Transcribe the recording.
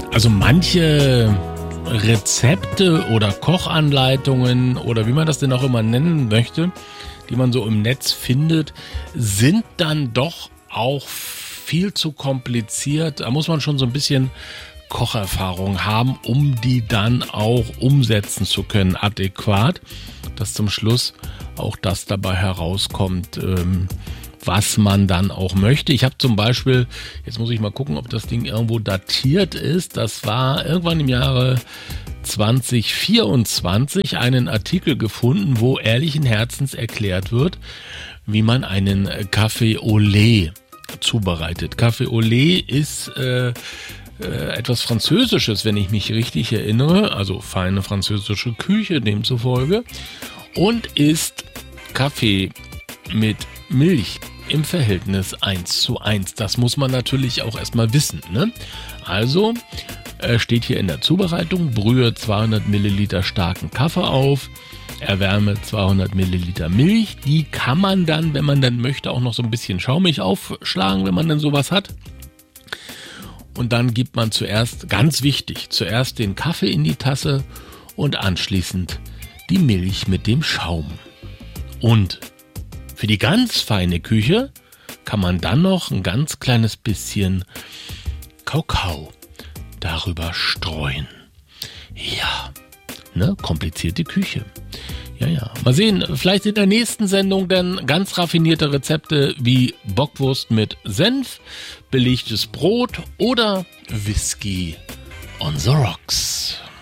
Also manche Rezepte oder Kochanleitungen oder wie man das denn auch immer nennen möchte, die man so im Netz findet, sind dann doch auch viel zu kompliziert. Da muss man schon so ein bisschen Kocherfahrung haben, um die dann auch umsetzen zu können, adäquat, dass zum Schluss auch das dabei herauskommt, was man dann auch möchte. Ich habe zum Beispiel, jetzt muss ich mal gucken, ob das Ding irgendwo datiert ist, das war irgendwann im Jahre 2024 einen Artikel gefunden, wo ehrlichen Herzens erklärt wird, wie man einen Café au lait zubereitet. Café au lait ist etwas Französisches, wenn ich mich richtig erinnere, also feine französische Küche demzufolge, und ist Kaffee mit Milch im Verhältnis 1:1. Das muss man natürlich auch erstmal wissen, ne? Also steht hier in der Zubereitung: Brühe 200 Milliliter starken Kaffee auf, erwärme 200 Milliliter Milch. Die kann man dann, wenn man dann möchte, auch noch so ein bisschen schaumig aufschlagen, wenn man dann sowas hat. Und dann gibt man zuerst, ganz wichtig, zuerst den Kaffee in die Tasse und anschließend die Milch mit dem Schaum. Und für die ganz feine Küche kann man dann noch ein ganz kleines bisschen Kakao darüber streuen. Ja, ne, komplizierte Küche. Ja. Mal sehen, vielleicht in der nächsten Sendung dann ganz raffinierte Rezepte wie Bockwurst mit Senf, belegtes Brot oder Whisky on the Rocks.